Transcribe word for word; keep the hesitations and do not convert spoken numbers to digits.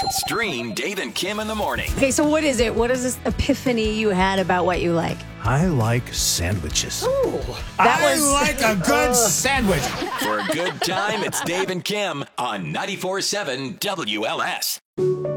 Stream Dave and Kim in the morning. Okay, so what is it? What is this epiphany you had about what you like? I like sandwiches. Ooh, that I was like a good sandwich. For a good time, it's Dave and Kim on ninety-four point seven W L S.